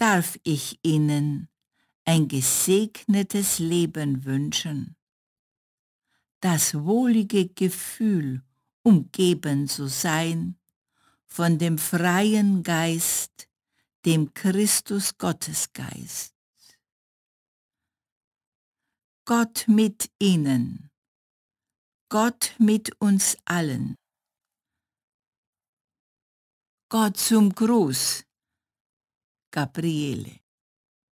darf ich Ihnen ein gesegnetes Leben wünschen. Das wohlige Gefühl, umgeben zu sein von dem freien Geist, dem Christus Gottesgeist. Gott mit Ihnen, Gott mit uns allen. Gott zum Gruß, Gabriele.